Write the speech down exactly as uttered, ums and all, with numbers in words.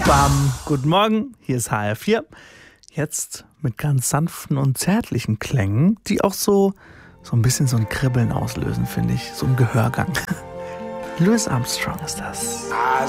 Bam, guten Morgen, hier ist H R vier. Jetzt mit ganz sanften und zärtlichen Klängen, die auch so, so ein bisschen so ein Kribbeln auslösen, finde ich. So ein Gehörgang. Louis Armstrong ist das.